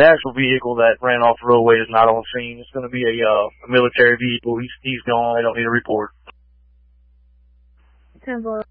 The actual vehicle that ran off the roadway is not on scene. It's going to be a military vehicle. He's gone. I don't need a report. 10-4.